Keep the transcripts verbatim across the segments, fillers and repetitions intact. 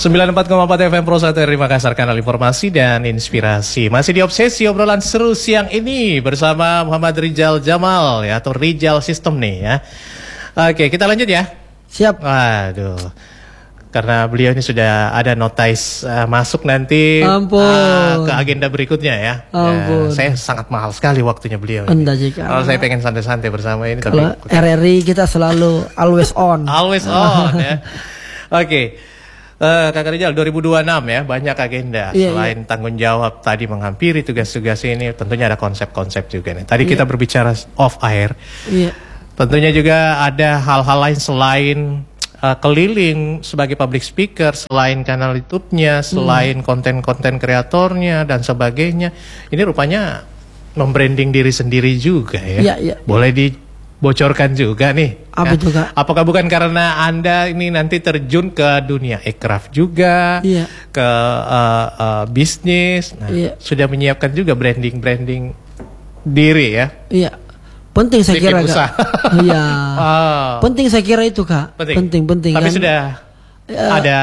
sembilan puluh empat koma empat F M Pro satu R I Makassar, kanal informasi dan inspirasi. Masih di Obsesi, obrolan seru siang ini bersama Muhammad Rijal Jamal ya, atau Rijal System nih ya. Oke, kita lanjut ya. Siap. Waduh, karena beliau ini sudah ada notice uh, masuk nanti uh, ke agenda berikutnya ya. Ampun. Ya, saya sangat mahal sekali waktunya beliau. Anda jika. Kalau saya pengen santai-santai bersama ini. Kalau tapi R R I kita selalu always on. Always on ya. Oke. Okay. Uh, Kakak Rijal, dua ribu dua puluh enam ya, banyak agenda. Yeah, Selain yeah. tanggung jawab tadi menghampiri tugas-tugas ini, tentunya ada konsep-konsep juga nih. Tadi yeah. kita berbicara off air. Yeah. Tentunya juga ada hal-hal lain selain uh, keliling sebagai public speaker, selain kanal YouTube-nya, selain konten-konten kreatornya dan sebagainya. Ini rupanya membranding diri sendiri juga ya. Yeah, yeah, Boleh yeah. di bocorkan juga nih. Apa itu, Kak? Apakah bukan karena Anda ini nanti terjun ke dunia aircraft juga, iya. ke uh, uh, bisnis, nah, iya. sudah menyiapkan juga branding-branding diri ya? Iya, penting saya kira, Kak. Iya, oh. penting saya kira itu, Kak. Penting-penting. Tapi kan? sudah uh, ada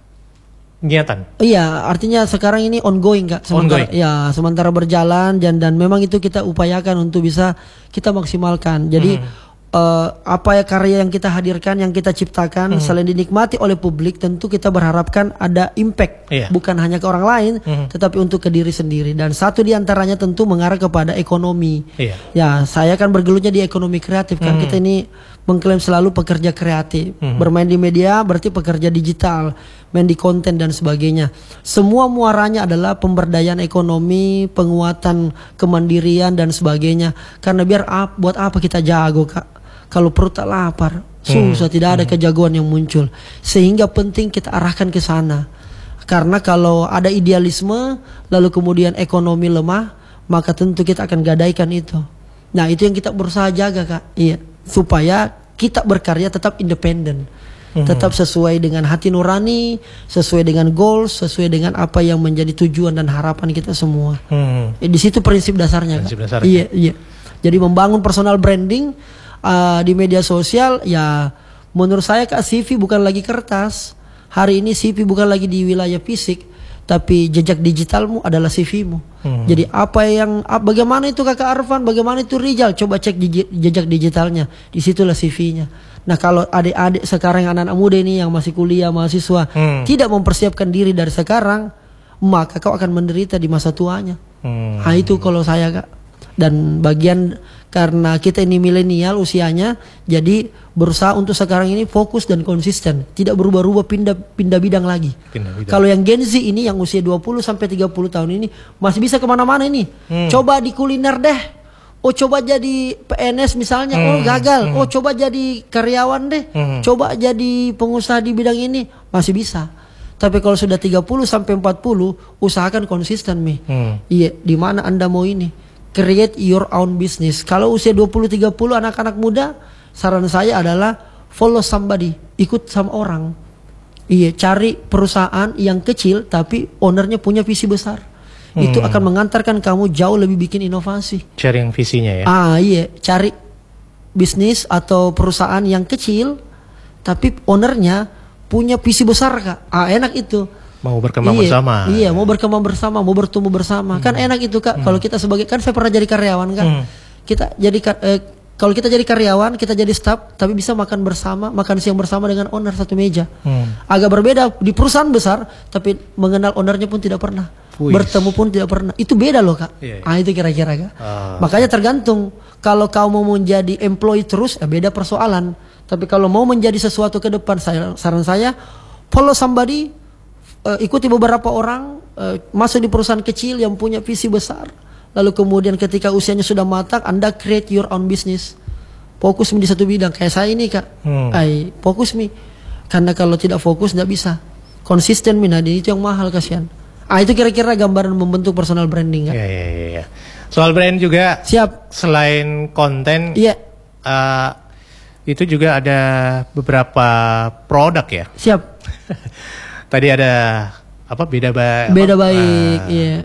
niatan. Iya, artinya sekarang ini ongoing, Kak. Sementara, ongoing. Ya, sementara berjalan dan dan memang itu kita upayakan untuk bisa kita maksimalkan. Jadi hmm. uh, apa ya karya yang kita hadirkan, yang kita ciptakan, hmm. selain dinikmati oleh publik, tentu kita berharapkan ada impact, iya. bukan hanya ke orang lain, hmm. tetapi untuk ke diri sendiri. Dan satu diantaranya tentu mengarah kepada ekonomi. Iya. Ya, saya kan bergelutnya di ekonomi kreatif, kan hmm. kita ini mengklaim selalu pekerja kreatif, hmm. bermain di media berarti pekerja digital, main di konten dan sebagainya. Semua muaranya adalah pemberdayaan ekonomi, penguatan kemandirian dan sebagainya. Karena biar ap, buat apa kita jago, Kak? Kalau perut tak lapar, susah, hmm. tidak ada hmm. kejagoan yang muncul. Sehingga penting kita arahkan ke sana. Karena kalau ada idealisme, lalu kemudian ekonomi lemah, maka tentu kita akan gadaikan itu. Nah, itu yang kita berusaha jaga, Kak. Iya, supaya kita berkarya tetap independen. Hmm. Tetap sesuai dengan hati nurani, sesuai dengan goals, sesuai dengan apa yang menjadi tujuan dan harapan kita semua. Hmm. Eh, di situ prinsip dasarnya, prinsip dasarnya. Iya, iya. Jadi membangun personal branding uh, di media sosial, ya menurut saya, Kak, C V bukan lagi kertas. Hari ini C V bukan lagi di wilayah fisik, tapi jejak digitalmu adalah C V-mu. Hmm. Jadi apa yang, bagaimana itu Kakak Arfan, bagaimana itu Rijal, coba cek jejak digitalnya, disitulah C V-nya. Nah, kalau adik-adik sekarang, anak-anak muda ini yang masih kuliah, mahasiswa, hmm. tidak mempersiapkan diri dari sekarang, maka kau akan menderita di masa tuanya. Hmm. Nah, itu kalau saya, Kak. Dan bagian karena kita ini milenial usianya, jadi berusaha untuk sekarang ini fokus dan konsisten, tidak berubah-ubah pindah pindah bidang lagi. Pindah bidang. Kalau yang Gen Z ini yang usia dua puluh sampai tiga puluh tahun ini masih bisa kemana-mana ini. Hmm. Coba di kuliner deh. Oh, coba jadi P N S misalnya, hmm. oh gagal. Hmm. Oh, coba jadi karyawan deh. Hmm. Coba jadi pengusaha di bidang ini, masih bisa. Tapi kalau sudah tiga puluh sampai empat puluh, usahakan konsisten, Mi. Hmm. Iya, di mana Anda mau ini? Create your own business. Kalau usia dua puluh tiga puluh anak-anak muda, saran saya adalah follow somebody, ikut sama orang. Iya, cari perusahaan yang kecil tapi ownernya punya visi besar. Hmm. Itu akan mengantarkan kamu jauh lebih bikin inovasi. Cari yang visinya ya. Ah iya, cari bisnis atau perusahaan yang kecil tapi ownernya punya visi besar, Kak. Ah, enak itu. Mau berkembang iya, bersama. Iya, mau berkembang bersama, mau bertumbuh bersama. Hmm. Kan enak itu, Kak. Hmm. Kalau kita sebagai, kan saya pernah jadi karyawan, Kak. Hmm. Kita jadi eh, kalau kita jadi karyawan, kita jadi staff, tapi bisa makan bersama, makan siang bersama dengan owner satu meja. Hmm. Agak berbeda di perusahaan besar, tapi mengenal ownernya pun tidak pernah. Uish. Bertemu pun tidak pernah. Itu beda loh, Kak. Iya, iya. Ah, itu kira-kira, Kak. Oh. Makanya tergantung. Kalau kau mau menjadi employee terus, ya beda persoalan. Tapi kalau mau menjadi sesuatu ke depan, saya, saran saya, follow somebody, uh, ikuti beberapa orang, uh, masuk di perusahaan kecil yang punya visi besar. Lalu kemudian ketika usianya sudah matang, Anda create your own business. Fokus di satu bidang. Kayak saya ini, Kak. Hmm. Ay, fokus mi. Karena kalau tidak fokus tidak bisa. Konsisten mi, nah itu yang mahal, kasihan. Ah, itu kira-kira gambaran membentuk personal branding, Kak. Iya, iya, iya. Soal brand juga. Siap. Selain konten. Iya. Uh, itu juga ada beberapa produk ya. Siap. Tadi ada apa beda baik. Beda baik. Iya. Uh,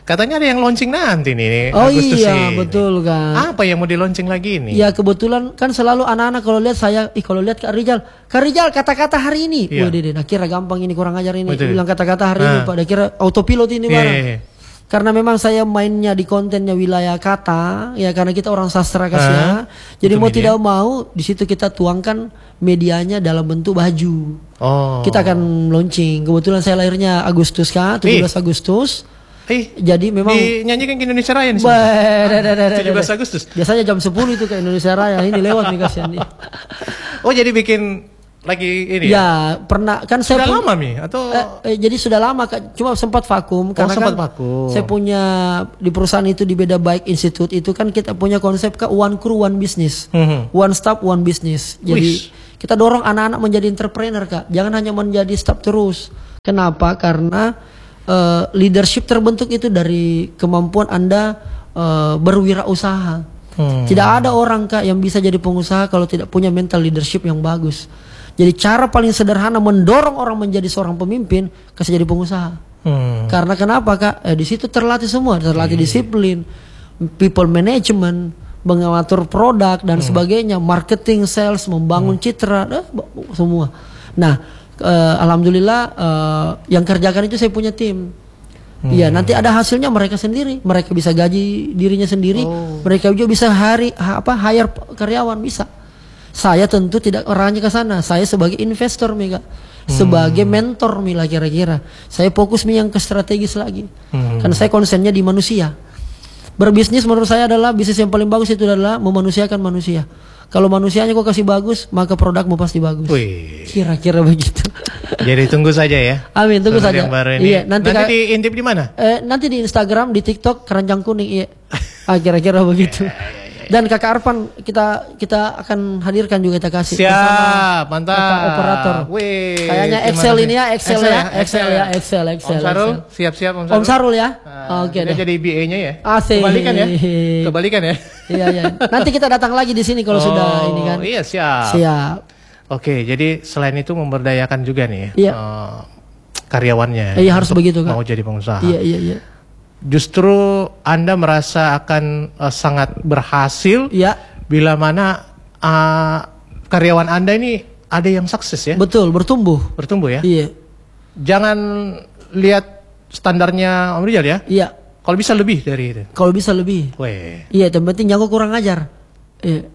Katanya ada yang launching nanti nih. Oh Agustus iya, ini. betul kan. Apa yang mau di launching lagi ini? Ya kebetulan kan selalu anak-anak kalau lihat saya, ih kalau lihat Kak Rizal, Kak Rizal kata-kata hari ini. Iya. Wah, deh, nah kira gampang ini kurang ajar ini. Betul. Bilang kata-kata hari Ah. ini Pak, dah kira autopilot ini Iya, barang. iya, iya. Karena memang saya mainnya di kontennya wilayah kata, ya karena kita orang sastra Ah, kasih. Jadi itu mau media. tidak mau di situ kita tuangkan medianya dalam bentuk baju. Oh. Kita akan launching. Kebetulan saya lahirnya Agustus Kak, tujuh belas Agustus. Eh, Jadi memang dinyanyikan ke Indonesia Raya nih. Bah, dah, dah, dah, dah, tujuh belas dah. Agustus. Biasanya jam sepuluh itu ke Indonesia Raya. Ini lewat nih kasihan nih. Oh, jadi bikin lagi ini ya? Ya, pernah kan saya Sudah pun- lama Mi atau Eh, eh, jadi sudah lama Kak, cuma sempat vakum karena sempat kan vakum. saya punya di perusahaan itu di Beda Baik Institute itu kan kita punya konsep Kak one crew one business. Mhm. One staff one business. Jadi Wish. kita dorong anak-anak menjadi entrepreneur Kak. Jangan hanya menjadi staff terus. Kenapa? Karena eh, leadership terbentuk itu dari kemampuan Anda eh, berwirausaha. Hmm. Tidak ada orang Kak yang bisa jadi pengusaha kalau tidak punya mental leadership yang bagus. Jadi cara paling sederhana mendorong orang menjadi seorang pemimpin kasih jadi pengusaha. Hmm. Karena kenapa Kak? Eh, di situ terlatih semua, terlatih disiplin, people management, mengatur produk dan sebagainya, marketing, sales, membangun citra, eh, semua. Nah, eh, alhamdulillah eh, yang kerjakan itu saya punya tim. Iya, nanti ada hasilnya mereka sendiri, mereka bisa gaji dirinya sendiri, mereka juga bisa hari ha- apa hire karyawan bisa. Saya tentu tidak orangnya ke sana. Saya sebagai investor Mega, sebagai mentor Mila kira-kira. Saya fokus Mi yang ke strategis lagi. Hmm. Karena saya konsennya di manusia. Berbisnis menurut saya adalah bisnis yang paling bagus itu adalah memanusiakan manusia. Kalau manusianya kok kasih bagus, maka produkmu pasti bagus. Wih. Kira-kira begitu. Jadi tunggu saja ya. Amin, tunggu Produk saja. yang baru ini. Iya, nanti, nanti Kak- diintip di mana? Eh, nanti di Instagram, di TikTok keranjang kuning, iya. Ah, kira-kira begitu. Dan Kakak Arfan kita kita akan hadirkan juga kita kasih Siap, mantap. Kakak operator. Wih. Kayaknya gimana Excel nih? ini ya, Excel, ya, Excel ya, Excel, Excel. Om Sarul, Excel. siap-siap Om Sarul. Om Sarul ya. Nah, Oke dia deh. jadi B A-nya ya. Asik. Kebalikan ya. Kebalikan ya. Iya, iya. Nanti kita datang lagi di sini kalau Oh, sudah ini kan. Iya, siap. Siap. Oke, jadi selain itu memberdayakan juga nih Iya. eh, karyawannya. Iya, harus untuk begitu, Kak. Mau jadi pengusaha. Iya, iya, iya. Justru Anda merasa akan eh, sangat berhasil Iya, bila mana eh, karyawan Anda ini ada yang sukses ya, betul, bertumbuh. bertumbuh ya. Iya. Jangan lihat standarnya Om Rizal ya. Iya. Kalau bisa lebih dari itu. Kalau bisa lebih. Weh. Iya, yang penting jangan kurang ajar. Iya.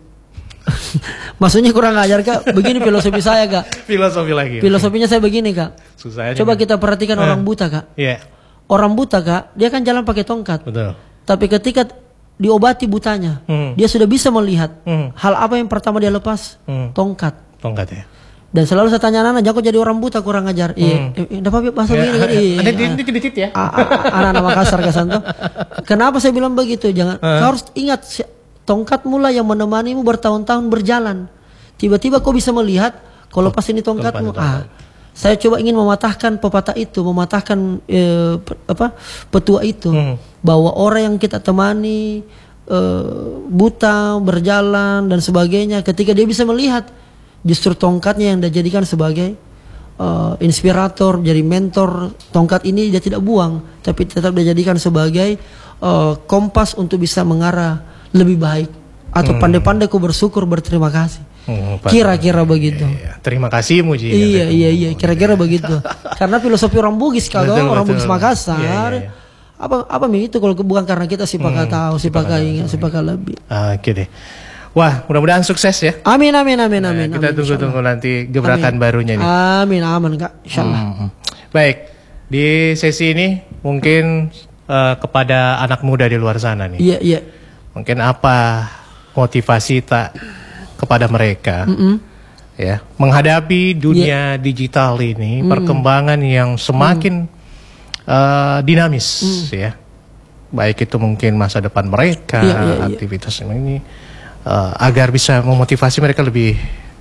Maksudnya kurang ajar Kak. Begini filosofi saya Kak. Filosofi lagi. Filosofinya saya begini Kak. Susah aja Coba nih. kita perhatikan Eh. orang buta Kak. Iya, Orang buta Kak, dia kan jalan pakai tongkat. betul. Tapi ketika diobati butanya, Hmm. dia sudah bisa melihat. Hmm. Hal apa yang pertama dia lepas? Hmm. Tongkat. Tongkat ya. Dan selalu saya tanya anak-anak, jangan kok jadi orang buta kurang ajar. Iya, eh, dapat bahasa begini kan? Iya. Ada di di dikit ya. A- a- Anak-anak Makassar Kasanto. Kenapa saya bilang begitu? Jangan, kau harus ingat si- tongkat mula yang menemanimu bertahun-tahun berjalan. Tiba-tiba kau bisa melihat kalau pas ini tongkatmu. lepas Ah, saya coba ingin mematahkan pepatah itu, mematahkan eh, pe- apa petua itu, Hmm. bahwa orang yang kita temani eh, buta berjalan dan sebagainya, ketika dia bisa melihat, justru tongkatnya yang dia jadikan sebagai uh, inspirator, jadi mentor. Tongkat ini dia tidak buang, tapi tetap dia jadikan sebagai uh, kompas untuk bisa mengarah lebih baik. Atau pandai-pandai ku bersyukur, berterima kasih. Hmm, pas- Kira-kira begitu. Iya, terima kasih Muji. Iya, iya, iya. Kira-kira begitu. Karena filosofi orang Bugis kalau Betul, orang betul. Bugis Makassar. Iya, iya, iya. Apa apa Mi itu kalau bukan karena kita si pakal tahu, si pakal ingat, si pakal lebih. Oke deh. Wah, mudah-mudahan sukses ya. Amin, amin, amin, Nah, amin. kita amin, tunggu-tunggu insyaallah. nanti gebrakan Amin. barunya nih. Amin, aman Kak. Insyaallah. Hmm. Baik, di sesi ini mungkin eh, kepada anak muda di luar sana nih. Iya, iya. Mungkin apa motivasi tak kepada mereka Mm-mm. ya menghadapi dunia digital ini, perkembangan yang semakin eh, dinamis ya. Baik itu mungkin masa depan mereka, Iya, iya, iya. aktivitas ini eh, agar bisa memotivasi mereka lebih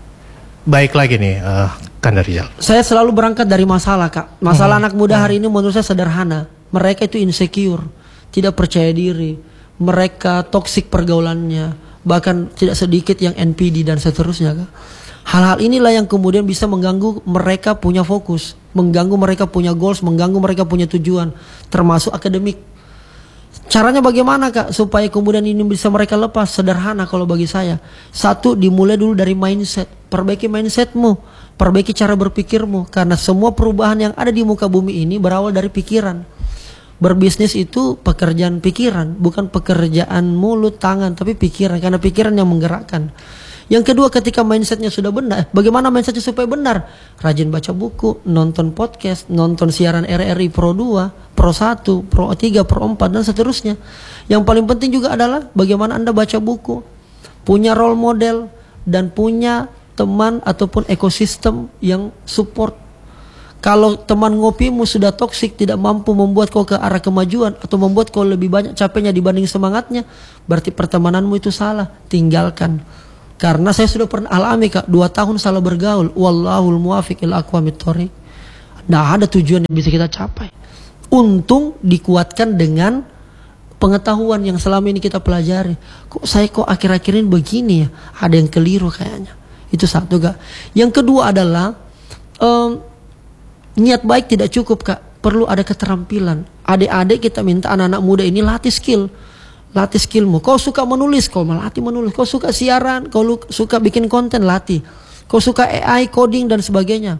baik lagi nih, eh, Kanda Rizal. Saya selalu berangkat dari masalah Kak. Masalah anak muda hari ini menurut saya sederhana. Mereka itu insecure, tidak percaya diri. Mereka toksik pergaulannya, bahkan tidak sedikit yang N P D dan seterusnya Kak. Hal-hal inilah yang kemudian bisa mengganggu mereka punya fokus, mengganggu mereka punya goals, mengganggu mereka punya tujuan, termasuk akademik. Caranya bagaimana Kak supaya kemudian ini bisa mereka lepas? Sederhana kalau bagi saya. Satu, dimulai dulu dari mindset. Perbaiki mindsetmu, perbaiki cara berpikirmu, karena semua perubahan yang ada di muka bumi ini berawal dari pikiran. Berbisnis itu pekerjaan pikiran, bukan pekerjaan mulut, tangan, tapi pikiran, karena pikiran yang menggerakkan. Yang kedua, ketika mindsetnya sudah benar, bagaimana mindsetnya supaya benar? Rajin baca buku, nonton podcast, nonton siaran R R I Pro dua, Pro satu, Pro tiga, Pro empat, dan seterusnya. Yang paling penting juga adalah bagaimana Anda baca buku, punya role model, dan punya teman ataupun ekosistem yang support. Kalau teman ngopimu sudah toksik, tidak mampu membuat kau ke arah kemajuan, atau membuat kau lebih banyak capeknya dibanding semangatnya, berarti pertemananmu itu salah, tinggalkan. Karena saya sudah pernah alami Kak, dua tahun salah bergaul. Wallahul muwafiq ila aqwamit thoriq. Nah, ada tujuan yang bisa kita capai. Untung dikuatkan dengan pengetahuan yang selama ini kita pelajari. Kok saya kok akhir-akhir ini begini ya? Ada yang keliru kayaknya. Itu satu Kak. Yang kedua adalah um, niat baik tidak cukup Kak. Perlu ada keterampilan. Adik-adik kita minta anak-anak muda ini latih skill. Latih skillmu. Kau suka menulis, kau melatih menulis. Kau suka siaran, kau suka bikin konten, latih. Kau suka A I, coding dan sebagainya.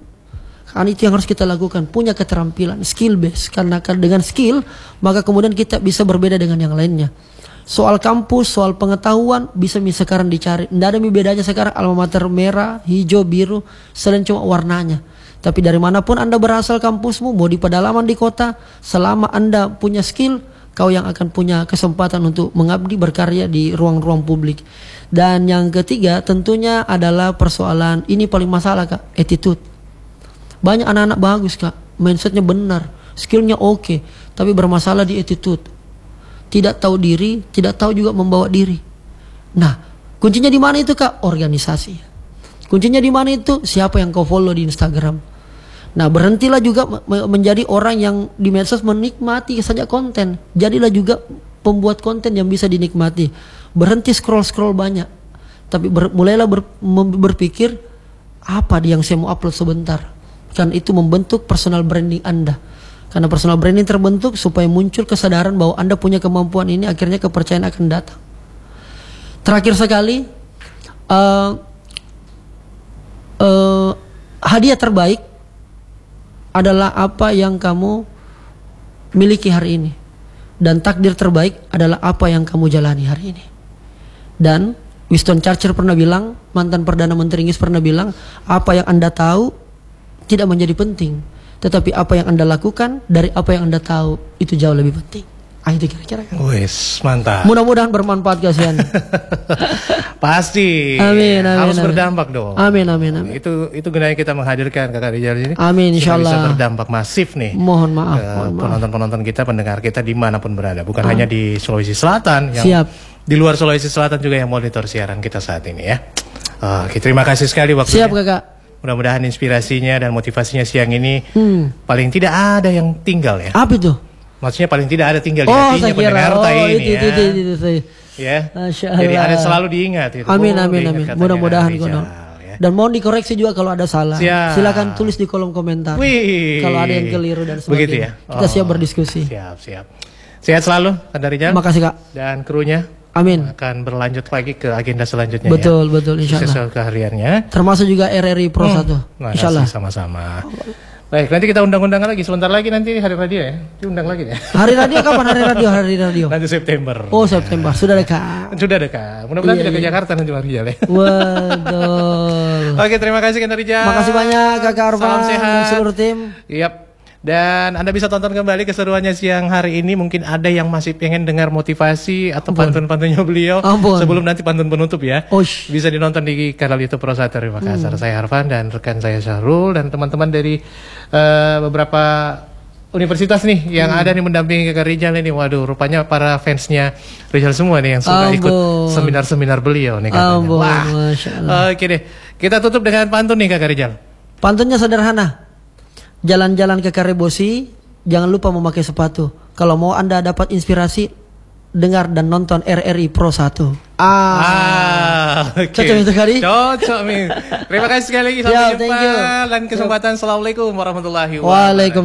Kan itu yang harus kita lakukan. Punya keterampilan, skill base. Karena dengan skill, maka kemudian kita bisa berbeda dengan yang lainnya. Soal kampus, soal pengetahuan, bisa sekarang dicari. Tidak ada bedanya sekarang alma mater merah, hijau, biru, selain cuma warnanya. Tapi dari manapun Anda berasal kampusmu, mau di pedalaman di kota, selama Anda punya skill, kau yang akan punya kesempatan untuk mengabdi berkarya di ruang-ruang publik. Dan yang ketiga tentunya adalah persoalan, ini paling masalah Kak, attitude. Banyak anak-anak bagus Kak, mindsetnya benar, skillnya oke, tapi bermasalah di attitude. Tidak tahu diri, tidak tahu juga membawa diri. Nah, kuncinya di mana itu Kak? Organisasi. Kuncinya di mana itu? Siapa yang kau follow di Instagram? Nah, berhentilah juga menjadi orang yang di medsos menikmati saja konten. Jadilah juga pembuat konten yang bisa dinikmati. Berhenti scroll-scroll banyak. Tapi ber, mulailah ber, berpikir, apa yang saya mau upload sebentar. Kan itu membentuk personal branding Anda. Karena personal branding terbentuk supaya muncul kesadaran bahwa Anda punya kemampuan ini, akhirnya kepercayaan akan datang. Terakhir sekali, uh, uh, hadiah terbaik adalah apa yang kamu miliki hari ini. Dan takdir terbaik adalah apa yang kamu jalani hari ini. Dan Winston Churchill pernah bilang, mantan Perdana Menteri Inggris pernah bilang, apa yang Anda tahu tidak menjadi penting, tetapi apa yang Anda lakukan dari apa yang Anda tahu itu jauh lebih penting. Ah, itu kira-kira kan. Wes, mantap. Mudah-mudahan bermanfaat kasihan. Pasti. Amin, amin. Harus amin. berdampak dong. Amin, amin, amin. Itu itu gunanya kita menghadirkan Kakak Rijal ini. Amin, insyaallah. Bisa berdampak masif nih. Mohon maaf. Penonton-penonton kita, pendengar kita dimanapun berada, bukan hanya di Sulawesi Selatan, yang Siap. Di luar Sulawesi Selatan juga yang monitor siaran kita saat ini ya. Oke, terima kasih sekali waktunya. Siap Kakak. Mudah-mudahan inspirasinya dan motivasinya siang ini hmm. paling tidak ada yang tinggal ya. Apa itu? Maksudnya paling tidak ada tinggal oh, di hatinya pendengar oh, ini itu, ya. Itu, itu, itu, itu, itu. Ya. Jadi ada selalu diingat itu. Amin, oh, amin, amin. Mudah-mudahan kono. Ya. Dan mohon dikoreksi juga kalau ada salah. Siap. Silakan tulis di kolom komentar. Wih. Kalau ada yang keliru dan sebagainya. Begitu ya. Kita oh. siap berdiskusi. Siap, siap. Sehat selalu Kak Rijal. Terima kasih Kak. Dan krunya. Amin. Akan berlanjut lagi ke agenda selanjutnya. Betul, ya. betul, insya Allah. Sesuai kehariannya. Termasuk juga R R I Pro hmm. satu. Insya Allah. Sama-sama. Baik, nanti kita undang-undang lagi. Sebentar lagi nanti hari radio ya. Diundang lagi ya. Hari radio kapan hari radio? Hari radio. Nanti September. Oh, September. Sudah dekat. Sudah dekat. Mudah-mudahan iya, tidak iya. ke Jakarta nanti Pak Rijal ya. Waduh. Oke, terima kasih Kak Rijal. Makasih banyak Kakak Arfan. Salam sehat. Dan seluruh tim. Yap. Dan Anda bisa tonton kembali keseruannya siang hari ini. Mungkin ada yang masih pengen dengar motivasi atau pantun-pantunnya beliau. Ampun. Sebelum nanti pantun penutup ya. Osh. Bisa dinonton di kanal YouTube Pro satu Makassar. Hmm. Saya Arfan dan rekan saya Syahrul dan teman-teman dari uh, beberapa universitas nih yang hmm. ada nih mendampingi Kak Rijal ini. Waduh, rupanya para fansnya Rijal semua nih yang suka Ampun. ikut seminar-seminar beliau nih katanya. Ampun. Wah, Masya Allah. Oke deh. Kita tutup dengan pantun nih Kak Rijal. Pantunnya sederhana. Jalan-jalan ke Karebosi, jangan lupa memakai sepatu. Kalau mau Anda dapat inspirasi, dengar dan nonton R R I Pro satu. Ah, ah okay. Cocok itu kali? Cocok, Min. Terima kasih sekali lagi. Sampai jumpa. Dan kesempatan. Assalamualaikum warahmatullahi wabarakatuh.